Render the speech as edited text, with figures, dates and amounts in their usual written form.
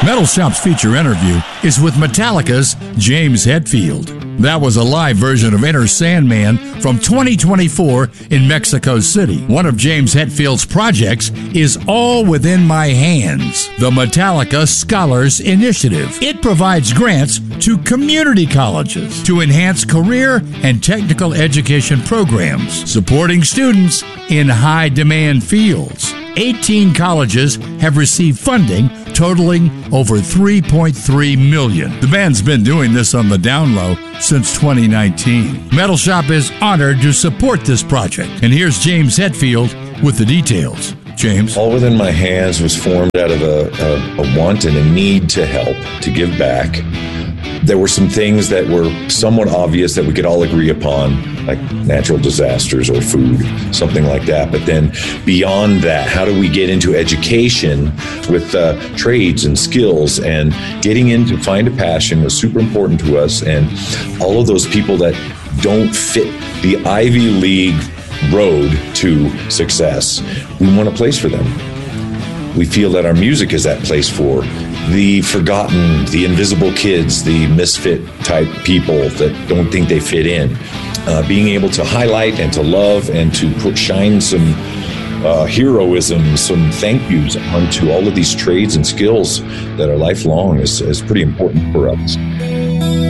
Metal Shop's feature interview is with Metallica's James Hetfield. That was a live version of Enter Sandman from 2024 in Mexico City. One of James Hetfield's projects is All Within My Hands, the Metallica Scholars Initiative. It provides grants to community colleges to enhance career and technical education programs, supporting students in high-demand fields. 18 colleges have received funding totaling over $3.3 million. The band's been doing this on the down low since 2019. Metal Shop is honored to support this project. And here's James Hetfield with the details. James. All Within My Hands was formed out of a want and a need to help, to give back. There were some things that were somewhat obvious that we could all agree upon, like natural disasters or food, something like that. But then beyond that, how do we get into education with trades and skills, and getting into find a passion was super important to us. And all of those people that don't fit the Ivy League road to success, we want a place for them. We feel that our music is that place for the forgotten, the invisible kids, the misfit type people that don't think they fit in. Being able to highlight and to love and to shine some heroism, some thank yous onto all of these trades and skills that are lifelong is pretty important for us.